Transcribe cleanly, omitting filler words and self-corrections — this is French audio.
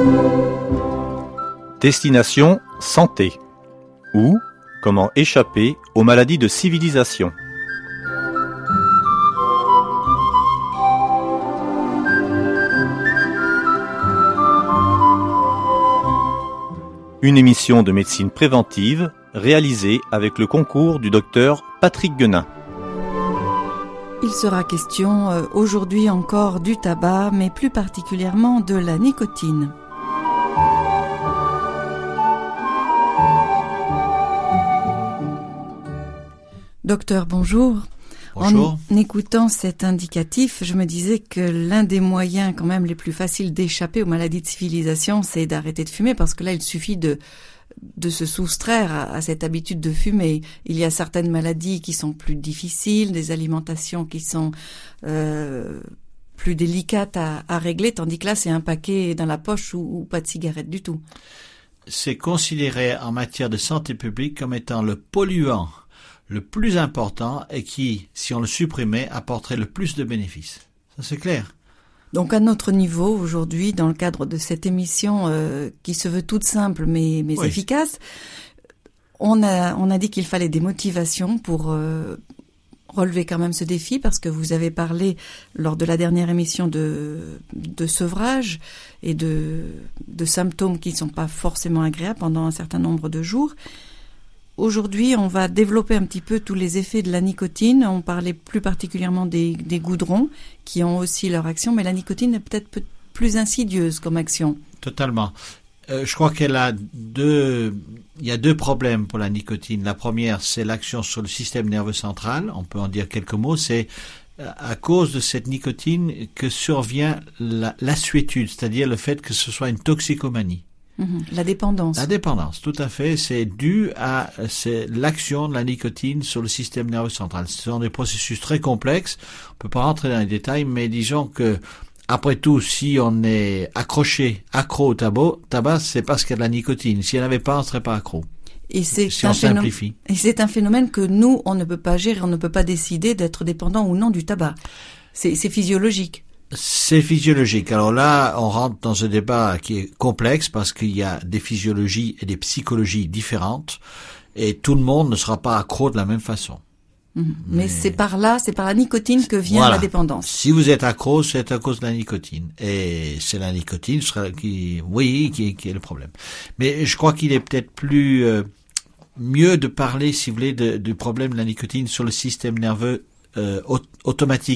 Destination santé ou comment échapper aux maladies de civilisation. Une émission de médecine préventive réalisée avec le concours du docteur Patrick Guenin. Il sera question aujourd'hui encore du tabac, mais plus particulièrement de la nicotine. Docteur, bonjour. Bonjour. En écoutant cet indicatif, je me disais que l'un des moyens quand même les plus faciles d'échapper aux maladies de civilisation, c'est d'arrêter de fumer, parce que là, il suffit de se soustraire à cette habitude de fumer. Il y a certaines maladies qui sont plus difficiles, des alimentations qui sont plus délicates à régler, tandis que là, c'est un paquet dans la poche ou pas de cigarette du tout. C'est considéré en matière de santé publique comme étant le polluant le plus important et qui, si on le supprimait, apporterait le plus de bénéfices. Ça, c'est clair. Donc à notre niveau, aujourd'hui, dans le cadre de cette émission qui se veut toute simple mais oui, efficace, on a dit qu'il fallait des motivations pour relever quand même ce défi, parce que vous avez parlé lors de la dernière émission de sevrage et de symptômes qui ne sont pas forcément agréables pendant un certain nombre de jours. Aujourd'hui, on va développer un petit peu tous les effets de la nicotine. On parlait plus particulièrement des goudrons qui ont aussi leur action, mais la nicotine est peut-être plus insidieuse comme action. Totalement. Je crois il y a deux problèmes pour la nicotine. La première, c'est l'action sur le système nerveux central. On peut en dire quelques mots. C'est à cause de cette nicotine que survient la lassitude, c'est-à-dire le fait que ce soit une toxicomanie. La dépendance. La dépendance, tout à fait. C'est dû à l'action de la nicotine sur le système nerveux central. Ce sont des processus très complexes. On peut pas rentrer dans les détails, mais disons que, après tout, si on est accro au tabac, c'est parce qu'il y a de la nicotine. Si il n'y en avait pas, on ne serait pas accro. Et si on simplifie. Et c'est un phénomène que nous, on ne peut pas gérer, on ne peut pas décider d'être dépendant ou non du tabac. C'est physiologique. C'est physiologique. Alors là, on rentre dans un débat qui est complexe parce qu'il y a des physiologies et des psychologies différentes et tout le monde ne sera pas accro de la même façon. Mais c'est par la nicotine que vient la dépendance. Si vous êtes accro, c'est à cause de la nicotine. Et c'est la nicotine qui est le problème. Mais je crois qu'il est peut-être mieux de parler, si vous voulez, du problème de la nicotine sur le système nerveux automatique.